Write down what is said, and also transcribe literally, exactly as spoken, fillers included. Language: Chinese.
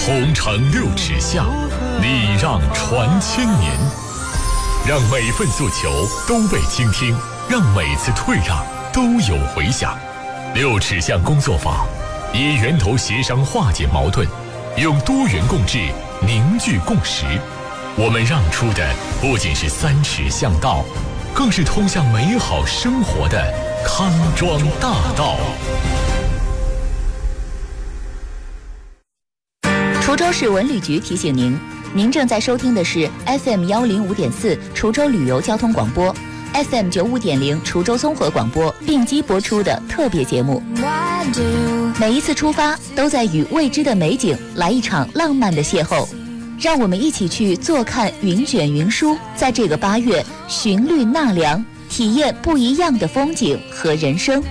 红尘六尺下，礼让传千年。让每份诉求都被倾听，让每次退让都有回响。六尺巷工作坊以源头协商化解矛盾，用多元共治凝聚共识。我们让出的不仅是三尺巷道，更是通向美好生活的康庄大道。 滁州市文旅局提醒您，您正在收听的是 F M 幺零五点四滁州旅游交通广播 ，F M 九五点零滁州综合广播并机播出的特别节目。每一次出发，都在与未知的美景来一场浪漫的邂逅。让我们一起去坐看云卷云舒，在这个八月寻绿纳凉，体验不一样的风景和人生。